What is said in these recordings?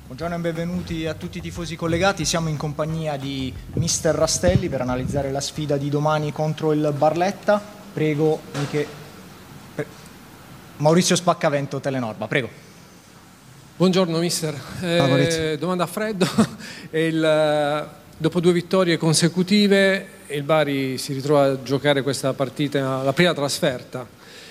Buongiorno e benvenuti a tutti i tifosi collegati. Siamo in compagnia di Mister Rastelli per analizzare la sfida di domani contro il Barletta. Prego, Maurizio Spaccavento, Telenorba, prego. Buongiorno mister, domanda a freddo. Dopo 2 vittorie consecutive il Bari si ritrova a giocare questa partita, la prima trasferta.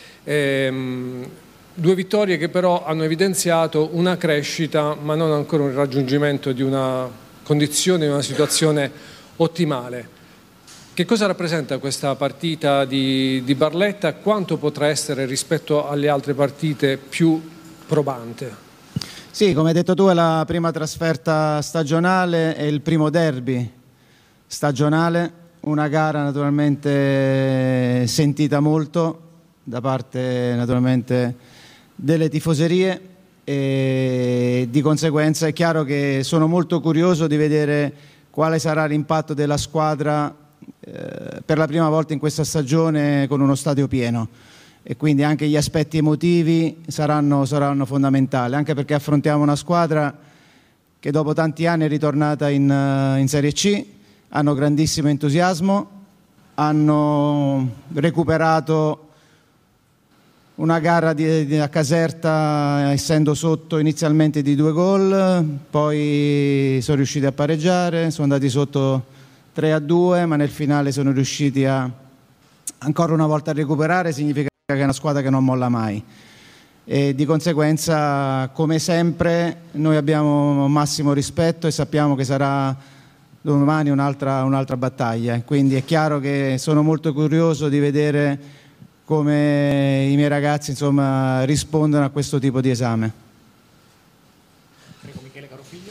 2 vittorie che però hanno evidenziato una crescita ma non ancora un raggiungimento di una condizione, di una situazione ottimale. Che cosa rappresenta questa partita di Barletta? Quanto potrà essere rispetto alle altre partite più probante? Sì, come hai detto tu è la prima trasferta stagionale e il primo derby stagionale, una gara naturalmente sentita molto da parte naturalmente delle tifoserie e di conseguenza è chiaro che sono molto curioso di vedere quale sarà l'impatto della squadra per la prima volta in questa stagione con uno stadio pieno, e quindi anche gli aspetti emotivi saranno fondamentali, anche perché affrontiamo una squadra che dopo tanti anni è ritornata in Serie C, hanno grandissimo entusiasmo, hanno recuperato una gara a Caserta essendo sotto inizialmente di 2 gol, poi sono riusciti a pareggiare, sono andati sotto 3-2, ma nel finale sono riusciti ancora una volta a recuperare. Significa che è una squadra che non molla mai e di conseguenza, come sempre, noi abbiamo massimo rispetto e sappiamo che sarà domani un'altra battaglia, quindi è chiaro che sono molto curioso di vedere come i miei ragazzi rispondono a questo tipo di esame. Prego, Michele Carofiglio.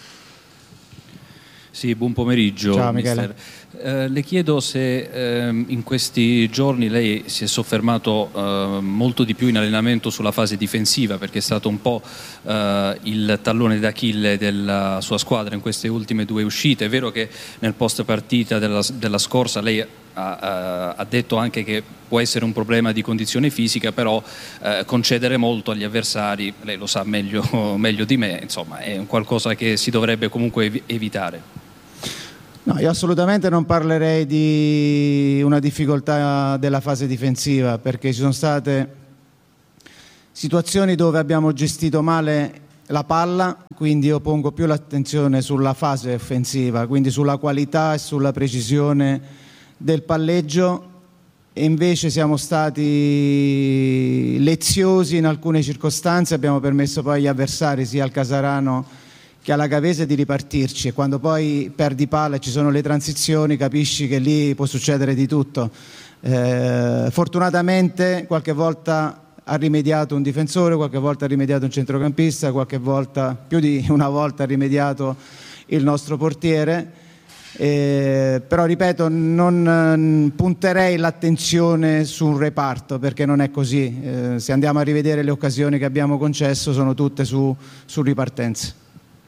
Sì, buon pomeriggio. Ciao Michele. Le chiedo se in questi giorni lei si è soffermato molto di più in allenamento sulla fase difensiva, perché è stato un po' il tallone d'Achille della sua squadra in queste ultime 2 uscite. È vero che nel post partita della scorsa lei ha detto anche che può essere un problema di condizione fisica, però concedere molto agli avversari, lei lo sa meglio di me, insomma è un qualcosa che si dovrebbe comunque evitare. No, io assolutamente non parlerei di una difficoltà della fase difensiva, perché ci sono state situazioni dove abbiamo gestito male la palla, quindi io pongo più l'attenzione sulla fase offensiva, quindi sulla qualità e sulla precisione del palleggio, e invece siamo stati leziosi in alcune circostanze, abbiamo permesso poi agli avversari, sia al Casarano che alla Gavese, di ripartirci, e quando poi perdi palla e ci sono le transizioni capisci che lì può succedere di tutto. Fortunatamente qualche volta ha rimediato un difensore, qualche volta ha rimediato un centrocampista, qualche volta, più di una volta, ha rimediato il nostro portiere, però ripeto, non punterei l'attenzione su un reparto, perché non è così. Se andiamo a rivedere le occasioni che abbiamo concesso sono tutte su ripartenze.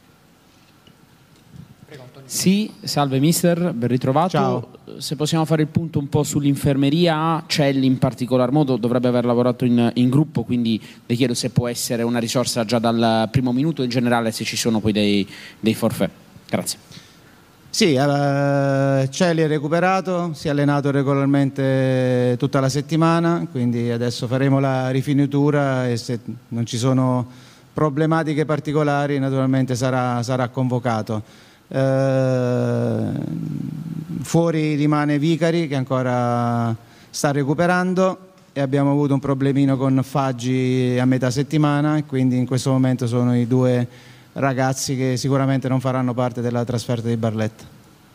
Sì, salve mister, ben ritrovato. Ciao. Se possiamo fare il punto un po' sull'infermeria, Celli in particolar modo dovrebbe aver lavorato in gruppo, quindi le chiedo se può essere una risorsa già dal primo minuto, in generale se ci sono poi dei forfait. Grazie. Sì, Celli è recuperato, si è allenato regolarmente tutta la settimana, quindi adesso faremo la rifinitura e se non ci sono problematiche particolari naturalmente sarà convocato. Fuori rimane Vicari, che ancora sta recuperando, e abbiamo avuto un problemino con Faggi a metà settimana, e quindi in questo momento sono i 2 ragazzi che sicuramente non faranno parte della trasferta di Barletta.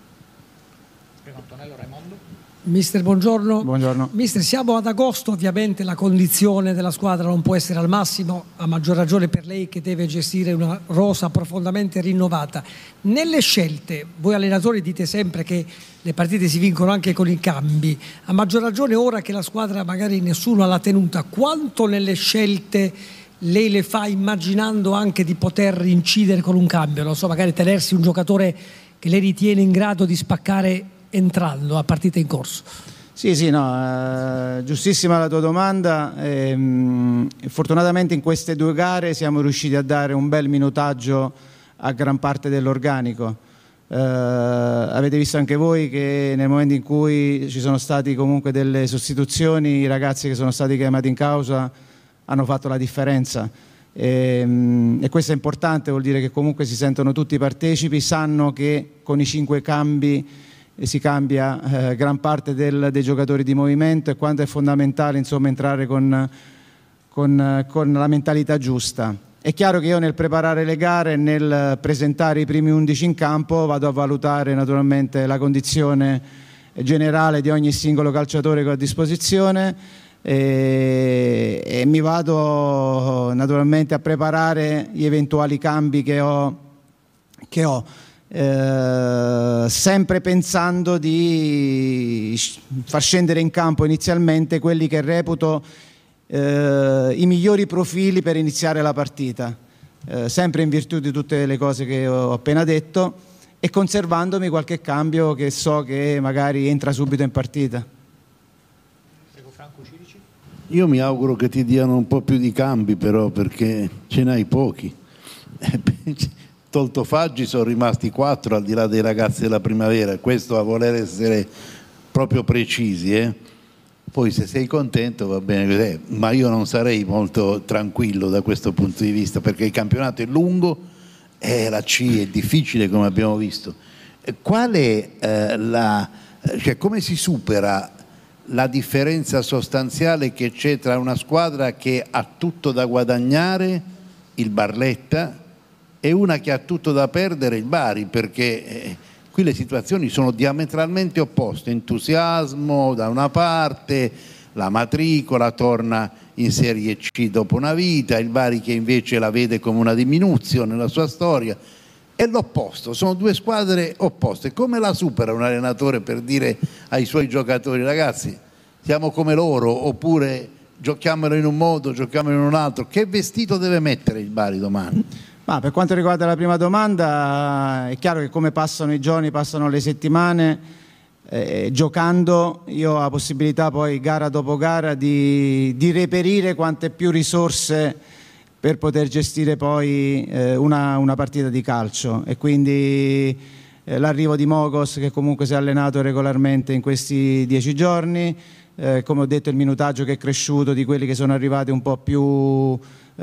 Mister, buongiorno. Buongiorno. Mister, siamo ad agosto, ovviamente la condizione della squadra non può essere al massimo, a maggior ragione per lei che deve gestire una rosa profondamente rinnovata. Nelle scelte, voi allenatori dite sempre che le partite si vincono anche con i cambi, a maggior ragione ora che la squadra magari nessuno ha la tenuta, quanto nelle scelte lei le fa immaginando anche di poter incidere con un cambio, non so, magari tenersi un giocatore che lei ritiene in grado di spaccare entrando a partita in corso? Sì, no, giustissima la tua domanda. Fortunatamente in queste 2 gare siamo riusciti a dare un bel minutaggio a gran parte dell'organico. Avete visto anche voi che nel momento in cui ci sono stati comunque delle sostituzioni, i ragazzi che sono stati chiamati in causa hanno fatto la differenza, e questo è importante, vuol dire che comunque si sentono tutti partecipi, sanno che con i 5 cambi si cambia gran parte dei giocatori di movimento, e quanto è fondamentale insomma entrare con la mentalità giusta. È chiaro che io nel preparare le gare, nel presentare i primi 11 in campo, vado a valutare naturalmente la condizione generale di ogni singolo calciatore che ho a disposizione, e mi vado naturalmente a preparare gli eventuali cambi che ho, sempre pensando di far scendere in campo inizialmente quelli che reputo i migliori profili per iniziare la partita, sempre in virtù di tutte le cose che ho appena detto, e conservandomi qualche cambio che so che magari entra subito in partita. Prego Franco Cirici. Io mi auguro che ti diano un po' più di cambi, però, perché ce n'hai pochi. Tolto Faggi sono rimasti 4 al di là dei ragazzi della primavera, questo a voler essere proprio precisi, Poi se sei contento va bene così, ma io non sarei molto tranquillo da questo punto di vista, perché il campionato è lungo e la C è difficile, come abbiamo visto. Qual è cioè come si supera la differenza sostanziale che c'è tra una squadra che ha tutto da guadagnare, il Barletta, e una che ha tutto da perdere, il Bari? Perché qui le situazioni sono diametralmente opposte, entusiasmo da una parte, la matricola torna in Serie C dopo una vita, il Bari che invece la vede come una diminuzione nella sua storia, è l'opposto, sono 2 squadre opposte. Come la supera un allenatore per dire ai suoi giocatori: ragazzi, siamo come loro, oppure giochiamolo in un modo, giochiamolo in un altro? Che vestito deve mettere il Bari domani? Ma per quanto riguarda la prima domanda, è chiaro che come passano i giorni, passano le settimane, giocando io ho la possibilità poi gara dopo gara di reperire quante più risorse per poter gestire poi una partita di calcio, e quindi l'arrivo di Mogos, che comunque si è allenato regolarmente in questi 10 giorni, come ho detto il minutaggio che è cresciuto di quelli che sono arrivati un po' più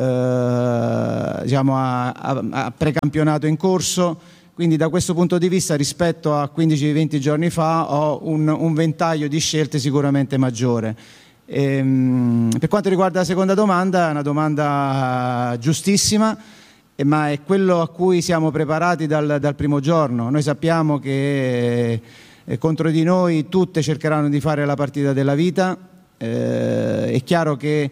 diciamo a precampionato in corso, quindi da questo punto di vista rispetto a 15-20 giorni fa ho un ventaglio di scelte sicuramente maggiore. Per quanto riguarda la seconda domanda, è una domanda giustissima, ma è quello a cui siamo preparati dal primo giorno. Noi sappiamo che contro di noi tutte cercheranno di fare la partita della vita, è chiaro che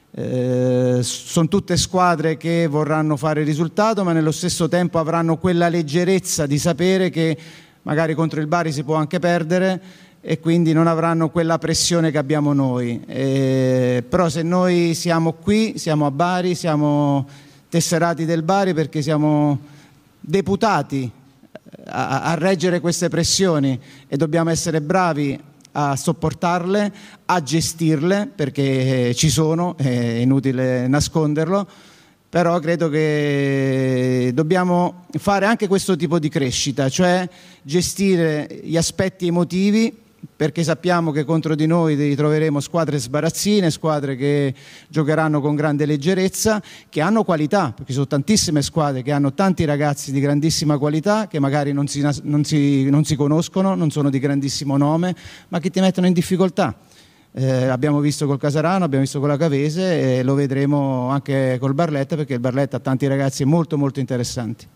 sono tutte squadre che vorranno fare il risultato, ma nello stesso tempo avranno quella leggerezza di sapere che magari contro il Bari si può anche perdere, e quindi non avranno quella pressione che abbiamo noi. Però se noi siamo qui, siamo a Bari, siamo tesserati del Bari perché siamo deputati a reggere queste pressioni, e dobbiamo essere bravi a sopportarle, a gestirle, perché ci sono, è inutile nasconderlo, però credo che dobbiamo fare anche questo tipo di crescita, cioè gestire gli aspetti emotivi, perché sappiamo che contro di noi troveremo squadre sbarazzine, squadre che giocheranno con grande leggerezza, che hanno qualità, perché sono tantissime squadre che hanno tanti ragazzi di grandissima qualità, che magari non si conoscono, non sono di grandissimo nome, ma che ti mettono in difficoltà. Abbiamo visto col Casarano, abbiamo visto con la Cavese, e lo vedremo anche col Barletta, perché il Barletta ha tanti ragazzi molto molto interessanti.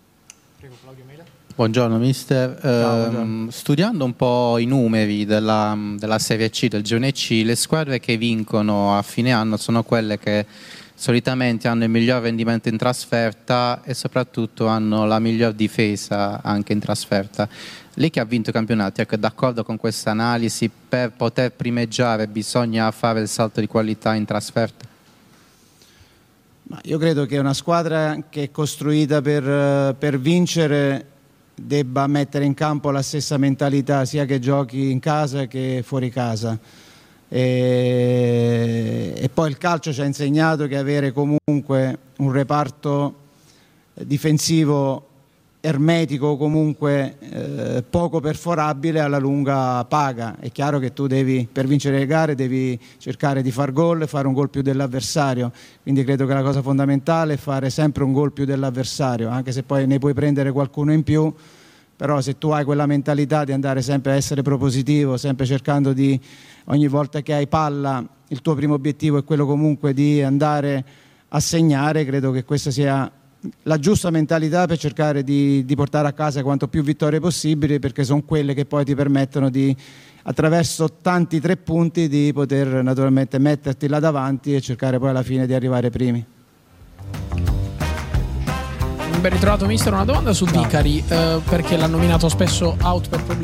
Buongiorno mister, buongiorno. Studiando un po' i numeri della Serie C, del girone C, le squadre che vincono a fine anno sono quelle che solitamente hanno il miglior rendimento in trasferta e soprattutto hanno la miglior difesa anche in trasferta. Lei che ha vinto i campionati, è d'accordo con questa analisi? Per poter primeggiare bisogna fare il salto di qualità in trasferta? Ma io credo che una squadra che è costruita per vincere debba mettere in campo la stessa mentalità, sia che giochi in casa che fuori casa, e poi il calcio ci ha insegnato che avere comunque un reparto difensivo ermetico o comunque poco perforabile, alla lunga paga. È chiaro che tu devi, per vincere le gare, devi cercare di far gol e fare un gol più dell'avversario, quindi credo che la cosa fondamentale è fare sempre un gol più dell'avversario, anche se poi ne puoi prendere qualcuno in più, però se tu hai quella mentalità di andare sempre a essere propositivo, sempre cercando di, ogni volta che hai palla, il tuo primo obiettivo è quello comunque di andare a segnare, credo che questa sia la giusta mentalità per cercare di portare a casa quanto più vittorie possibili, perché sono quelle che poi ti permettono di, attraverso tanti 3 punti, di poter naturalmente metterti là davanti e cercare poi alla fine di arrivare primi. Ben ritrovato mister, una domanda su Vicari, perché l'ha nominato spesso out per problemi